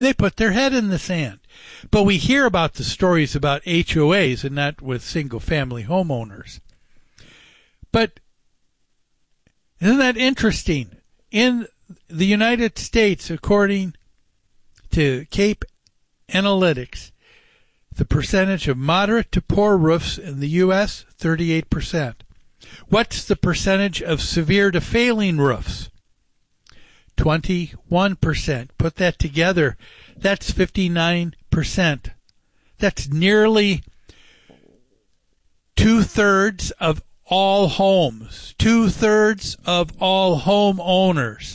They put their head in the sand. But we hear about the stories about HOAs and not with single-family homeowners. But isn't that interesting? In the United States, according to Cape Analytics, the percentage of moderate to poor roofs in the U.S., 38%. What's the percentage of severe to failing roofs? 21%. Put that together, that's 59%. That's nearly two-thirds of all homes, two-thirds of all homeowners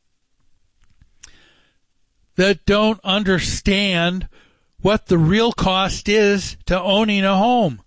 that don't understand what the real cost is to owning a home.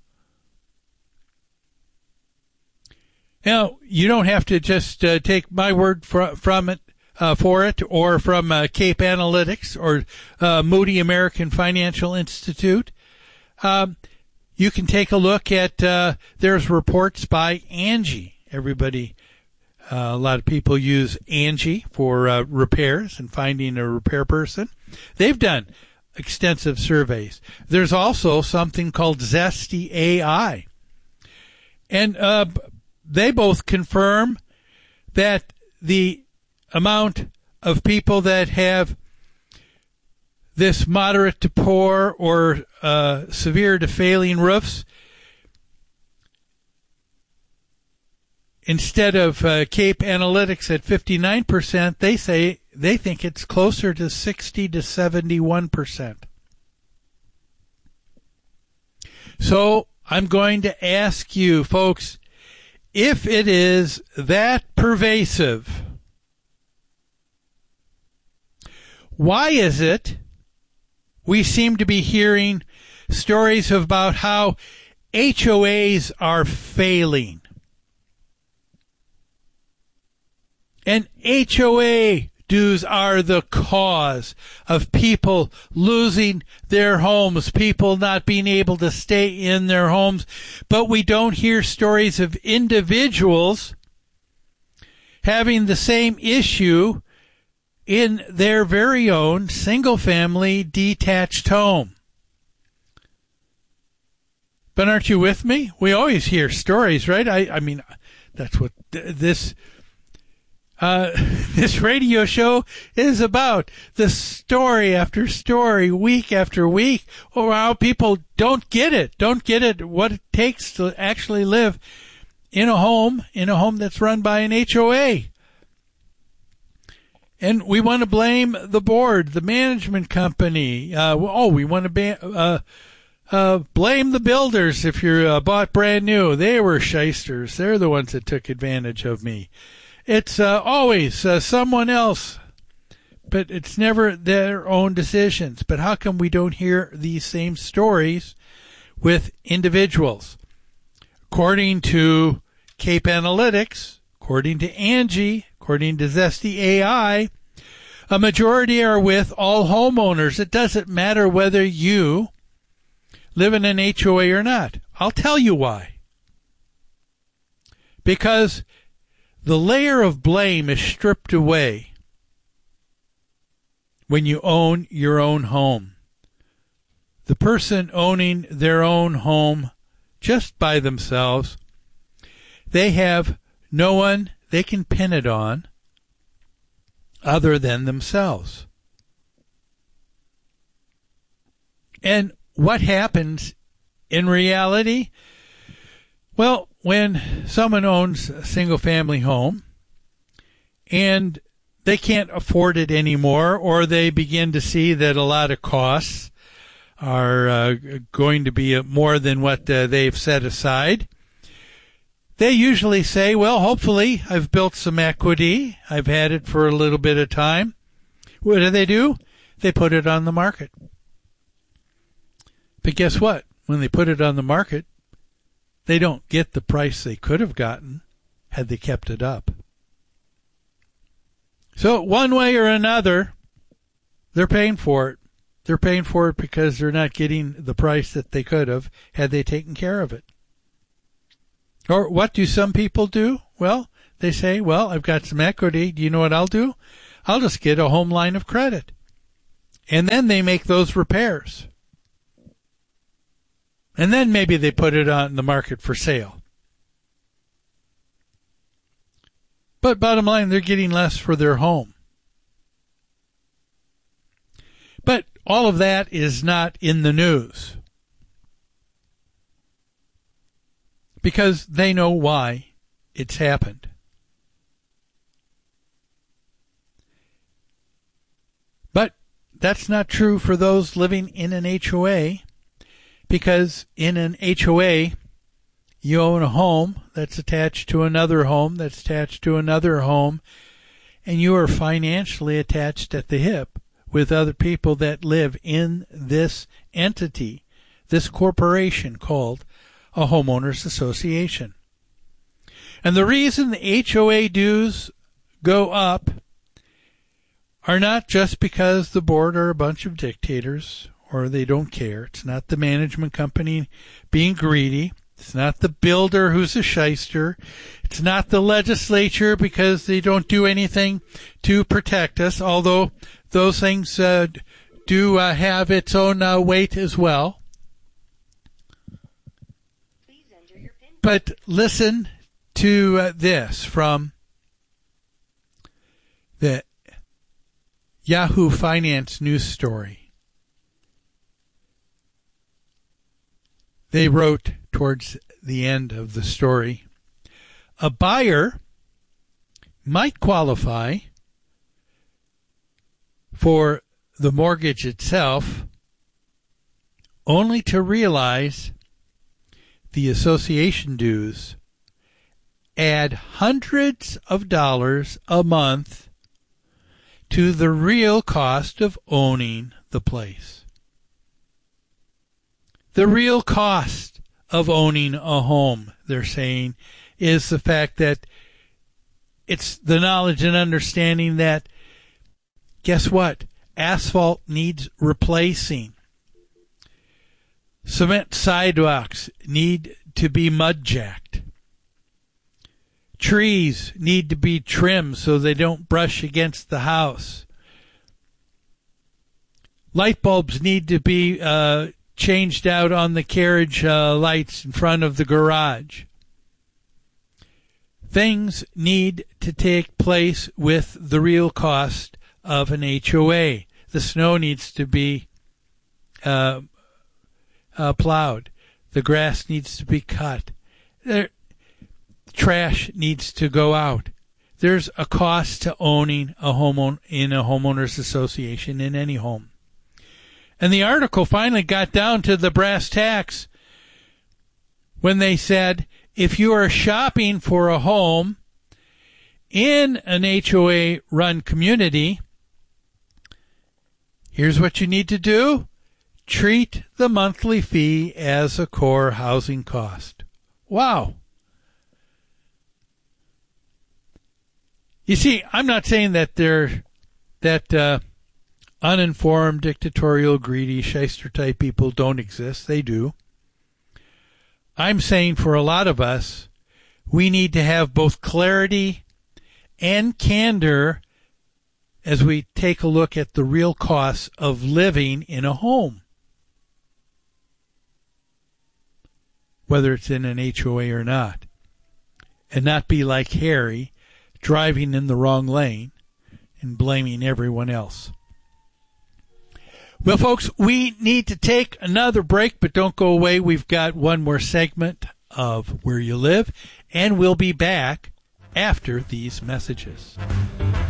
Now, you don't have to just take my word from it, for it, or from Cape Analytics or Moody American Financial Institute. You can take a look at, there's reports by Angie. Everybody, a lot of people use Angie for repairs and finding a repair person. They've done extensive surveys. There's also something called Zesty AI. And they both confirm that the amount of people that have this moderate to poor or severe to failing roofs, instead of Cape Analytics at 59%, they think it's closer to 60 to 71%. So I'm going to ask you, folks, if it is that pervasive, why is it we seem to be hearing stories about how HOAs are failing? And HOA dues are the cause of people losing their homes, people not being able to stay in their homes. But we don't hear stories of individuals having the same issue in their very own single-family detached home. But aren't you with me? We always hear stories, right? I mean, that's what this radio show is about. The story after story, week after week, or how people don't get it, what it takes to actually live in a home that's run by an HOA. And we want to blame the board, the management company. We want to blame the builders if you're bought brand new. They were shysters. They're the ones that took advantage of me. It's always someone else, but it's never their own decisions. But how come we don't hear these same stories with individuals? According to Cape Analytics, according to Angie, according to Zesty AI, a majority are with all homeowners. It doesn't matter whether you live in an HOA or not. I'll tell you why. Because the layer of blame is stripped away when you own your own home. The person owning their own home just by themselves, they have no one they can pin it on other than themselves. And what happens in reality? Well, when someone owns a single-family home and they can't afford it anymore, or they begin to see that a lot of costs are going to be more than what they've set aside, they usually say, well, hopefully I've built some equity. I've had it for a little bit of time. What do? They put it on the market. But guess what? When they put it on the market, they don't get the price they could have gotten had they kept it up. So one way or another, they're paying for it. They're paying for it because they're not getting the price that they could have had they taken care of it. Or what do some people do? Well, they say, well, I've got some equity. Do you know what I'll do? I'll just get a home line of credit. And then they make those repairs. And then maybe they put it on the market for sale. But bottom line, they're getting less for their home. But all of that is not in the news. Because they know why it's happened. But that's not true for those living in an HOA, because in an HOA, you own a home that's attached to another home that's attached to another home, and you are financially attached at the hip with other people that live in this entity, this corporation called a homeowners association. And the reason the HOA dues go up are not just because the board are a bunch of dictators or they don't care. It's not the management company being greedy. It's not the builder who's a shyster. It's not the legislature because they don't do anything to protect us, although those things do have its own weight as well. But listen to this from the Yahoo Finance news story. They wrote towards the end of the story, a buyer might qualify for the mortgage itself only to realize the association dues add hundreds of dollars a month to the real cost of owning the place. The real cost of owning a home, they're saying, is the fact that it's the knowledge and understanding that, guess what? Asphalt needs replacing. Cement sidewalks need to be mud jacked. Trees need to be trimmed so they don't brush against the house. Light bulbs need to be changed out on the carriage lights in front of the garage. Things need to take place with the real cost of an HOA. The snow needs to be plowed. The grass needs to be cut. Trash needs to go out. There's a cost to owning a home in a homeowners association in any home. And the article finally got down to the brass tacks when they said, if you are shopping for a home in an HOA-run community, here's what you need to do. Treat the monthly fee as a core housing cost. Wow. You see, I'm not saying that uninformed, dictatorial, greedy, shyster-type people don't exist. They do. I'm saying for a lot of us, we need to have both clarity and candor as we take a look at the real costs of living in a home, whether it's in an HOA or not, and not be like Harry, driving in the wrong lane and blaming everyone else. Well, folks, we need to take another break, but don't go away. We've got one more segment of Where You Live, and we'll be back after these messages.